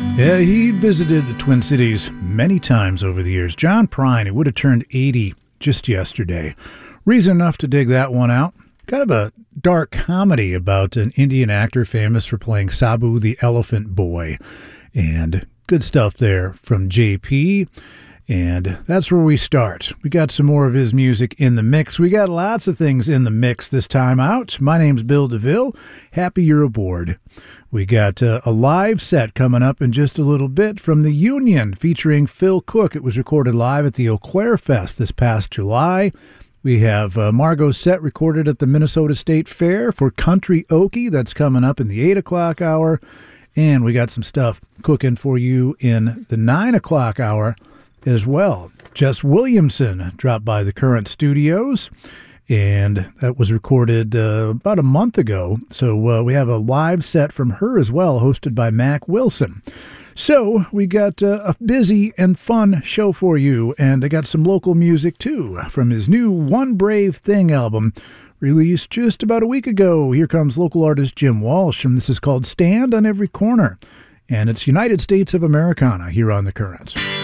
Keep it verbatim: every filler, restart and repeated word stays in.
Yeah, he visited the Twin Cities many times over the years. John Prine, he would have turned eighty just yesterday. Reason enough to dig that one out. Kind of a dark comedy about an Indian actor famous for playing Sabu the Elephant Boy. And good stuff there from J P. And that's where we start. We got some more of his music in the mix. We got lots of things in the mix this time out. My name's Bill DeVille. Happy you're aboard. We got uh, a live set coming up in just a little bit from The Union featuring Phil Cook. It was recorded live at the Eau Claire Fest this past July. We have uh, Margot's set recorded at the Minnesota State Fair for Country Okie. That's coming up in the eight o'clock hour. And we got some stuff cooking for you in the nine o'clock hour as well. Jess Williamson dropped by the Current Studios, and that was recorded uh, about a month ago. So uh, we have a live set from her as well, hosted by Mac Wilson. So we got uh, a busy and fun show for you, and I got some local music too from his new One Brave Thing album, released just about a week ago. Here comes local artist Jim Walsh, and this is called Stand on Every Corner, and it's United States of Americana here on The Currents.